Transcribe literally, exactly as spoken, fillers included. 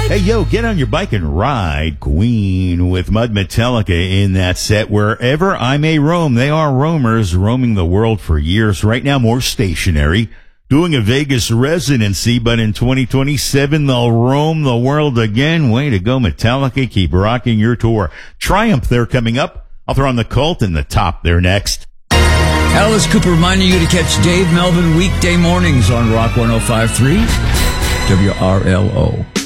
Hey, yo, get on your bike and ride, Queen, with Mud Metallica in that set. Wherever I may roam, they are roamers, roaming the world for years. Right now, more stationary, doing a Vegas residency, but in twenty twenty-seven, they'll roam the world again. Way to go, Metallica. Keep rocking your tour. Triumph, they're coming up. I'll throw on the Cult and the Top there next. Alice Cooper reminding you to catch Dave Melvin weekday mornings on Rock one oh five point three W R L O.